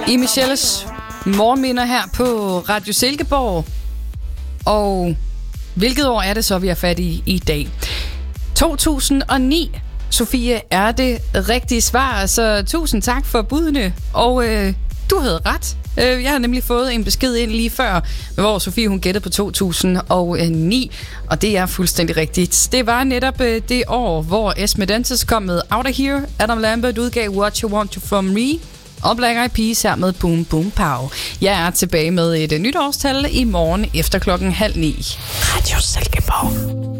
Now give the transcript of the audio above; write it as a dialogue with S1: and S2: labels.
S1: I Michelles morgenminder her på Radio Silkeborg. Og hvilket år er det så, vi har fat i dag? 2009, Sofie, er det rigtige svar. Så tusind tak for budene. Og du havde ret. Jeg har nemlig fået en besked ind lige før, hvor Sofie hun gættede på 2009, og det er fuldstændig rigtigt. Det var netop det år, hvor Esme Dances kom med Out of Here, Adam Lambert udgav What You Want To From Me, og Black Eyed Peas her med Boom Boom Pow. Jeg er tilbage med et nytårstal i morgen efter 8:30. Radio Silkeborg.